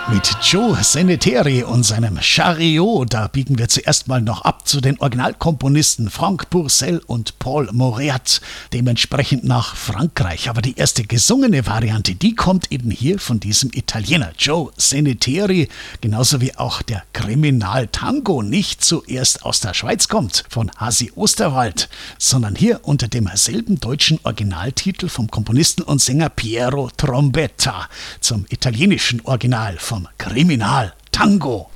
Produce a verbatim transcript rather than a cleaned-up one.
Mit Joe Seneteri und seinem Chariot, da biegen wir zuerst mal noch ab zu den Originalkomponisten Franck Pourcel und Paul Moreat, dementsprechend nach Frankreich. Aber die erste gesungene Variante, die kommt eben hier von diesem Italiener Joe Seneteri, genauso wie auch der Kriminaltango nicht zuerst aus der Schweiz kommt, von Hasi Osterwald, sondern hier unter demselben deutschen Originaltitel vom Komponisten und Sänger Piero Trombetta zum italienischen Original vom Kriminaltango.